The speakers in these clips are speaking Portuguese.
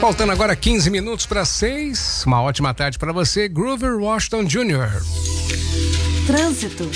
Faltando agora 15 minutos para 6. Uma ótima tarde para você, Grover Washington Jr. Trânsito.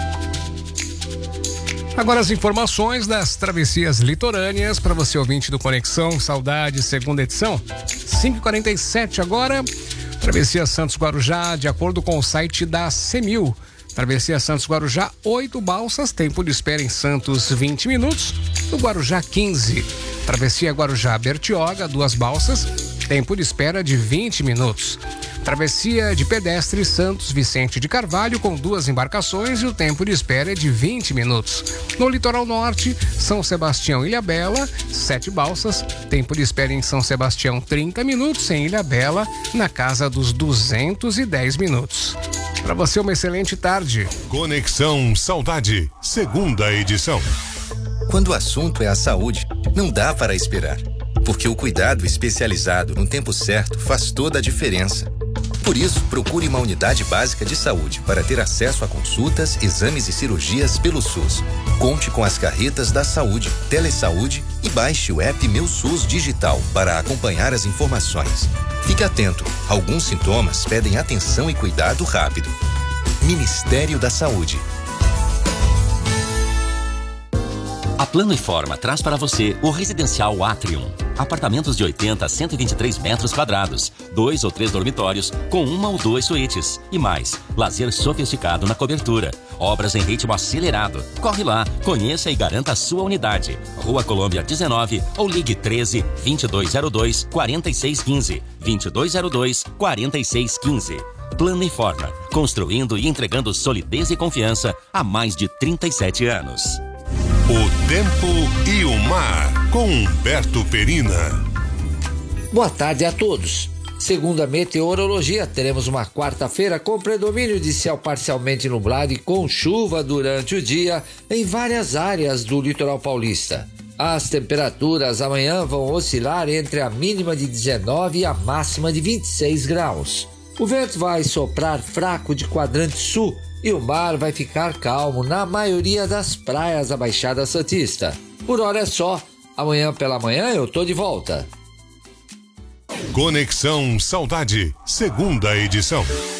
Agora as informações das travessias litorâneas para você, ouvinte do Conexão Saudade, segunda edição. 5h47 agora. Travessia Santos-Guarujá, de acordo com o site da CEMIL. Travessia Santos-Guarujá, 8 balsas, tempo de espera em Santos 20 minutos. No Guarujá, 15. Travessia Guarujá-Bertioga, 2 balsas, tempo de espera de 20 minutos. Travessia de pedestre Santos Vicente de Carvalho, com 2 embarcações, e o tempo de espera é de 20 minutos. No litoral norte, São Sebastião Ilhabela, 7 balsas, tempo de espera em São Sebastião 30 minutos, em Ilhabela, na casa dos 210 minutos. Para você, uma excelente tarde. Conexão Saudade, segunda edição. Quando o assunto é a saúde, não dá para esperar, porque o cuidado especializado no tempo certo faz toda a diferença. Por isso, procure uma unidade básica de saúde para ter acesso a consultas, exames e cirurgias pelo SUS. Conte com as carretas da saúde, Telesaúde e baixe o app Meu SUS Digital para acompanhar as informações. Fique atento, alguns sintomas pedem atenção e cuidado rápido. Ministério da Saúde. A Plano & Forma traz para você o Residencial Atrium. Apartamentos de 80 a 123 metros quadrados, 2 ou 3 dormitórios, com 1 ou 2 suítes. E mais, lazer sofisticado na cobertura. Obras em ritmo acelerado. Corre lá, conheça e garanta a sua unidade. Rua Colômbia 19 ou ligue 13 2202 4615. 2202 4615. Plano & Forma, construindo e entregando solidez e confiança há mais de 37 anos. O tempo e o mar, com Humberto Perina. Boa tarde a todos. Segundo a meteorologia, teremos uma quarta-feira com predomínio de céu parcialmente nublado e com chuva durante o dia em várias áreas do litoral paulista. As temperaturas amanhã vão oscilar entre a mínima de 19 e a máxima de 26 graus. O vento vai soprar fraco de quadrante sul e o mar vai ficar calmo na maioria das praias da Baixada Santista. Por hora é só. Amanhã pela manhã eu tô de volta. Conexão Saudade, segunda edição.